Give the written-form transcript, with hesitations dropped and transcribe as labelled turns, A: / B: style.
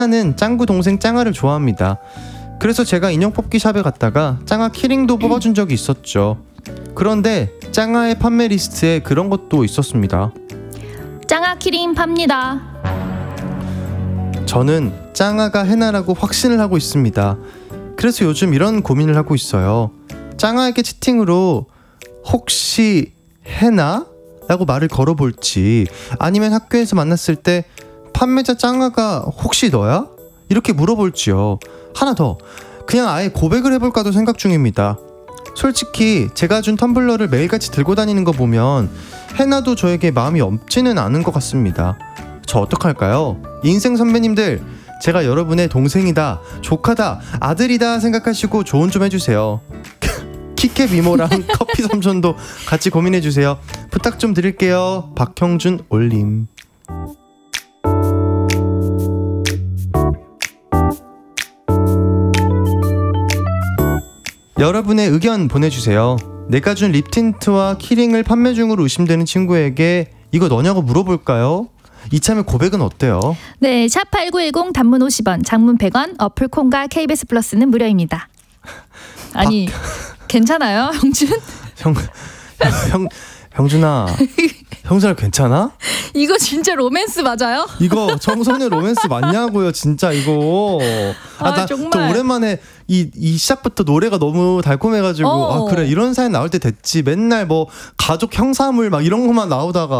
A: 는 짱구 동생 짱아를 좋아합니다. 그래서 제가 인형 뽑기 샵에 갔다가 짱아 키링도 뽑아준 적이 있었죠. 그런데 짱아의 판매 리스트에 그런 것도 있었습니다.
B: 짱아 키링 팝니다.
A: 저는 짱아가 해나라고 확신을 하고 있습니다. 그래서 요즘 이런 고민을 하고 있어요. 짱아에게 채팅으로 혹시 해나? 라고 말을 걸어볼지, 아니면 학교에서 만났을 때 판매자 짱아가 혹시 너야? 이렇게 물어볼지요. 하나 더, 그냥 아예 고백을 해볼까도 생각 중입니다. 솔직히 제가 준 텀블러를 매일같이 들고 다니는 거 보면 해나도 저에게 마음이 없지는 않은 것 같습니다. 저 어떡할까요? 인생 선배님들, 제가 여러분의 동생이다, 조카다, 아들이다 생각하시고 조언 좀 해주세요. 키케 미모랑 커피 삼촌도 같이 고민해주세요. 부탁 좀 드릴게요. 박형준 올림. 여러분의 의견 보내주세요. 내가 준 립틴트와 키링을 판매 중으로 의심되는 친구에게 이거 너냐고 물어볼까요? 이참에 고백은 어때요?
B: 네, 샵8910 단문 50원, 장문 100원, 어플 콩과 KBS 플러스는 무료입니다. 아니, 괜찮아요, 형준?
A: 형준아, 형준아 괜찮아?
B: 이거 진짜 로맨스 맞아요?
A: 이거 청소년 로맨스 맞냐고요, 진짜 이거. 나 또
B: 정말.
A: 오랜만에 이 시작부터 노래가 너무 달콤해가지고, 그래, 이런 사연 나올 때 됐지. 맨날 뭐 가족 형사물 막 이런 것만 나오다가